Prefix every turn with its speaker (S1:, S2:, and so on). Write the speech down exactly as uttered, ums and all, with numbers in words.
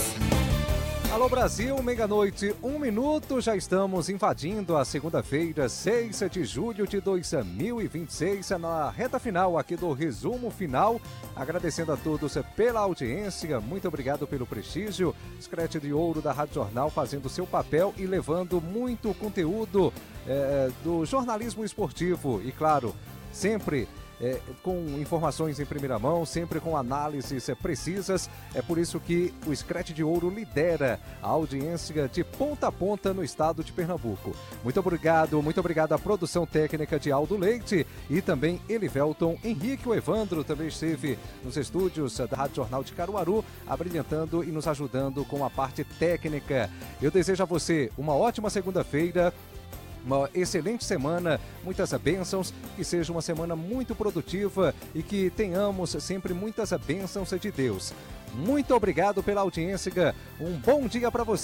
S1: Alô Brasil, meia-noite, um minuto, já estamos invadindo a segunda-feira, seis de julho de dois mil e vinte e seis, na reta final aqui do resumo final. Agradecendo a todos pela audiência, muito obrigado pelo prestígio. Scratch de Ouro da Rádio Jornal fazendo seu papel e levando muito conteúdo é, do jornalismo esportivo e, claro, sempre É, com informações em primeira mão, sempre com análises é, precisas. É por isso que o Scratch de Ouro lidera a audiência de ponta a ponta no estado de Pernambuco. Muito obrigado, muito obrigado à produção técnica de Aldo Leite e também Elivelton Henrique. O Evandro também esteve nos estúdios da Rádio Jornal de Caruaru, abrilhantando e nos ajudando com a parte técnica. Eu desejo a você uma ótima segunda-feira, uma excelente semana, muitas bênçãos, que seja uma semana muito produtiva e que tenhamos sempre muitas bênçãos de Deus. Muito obrigado pela audiência, um bom dia para você.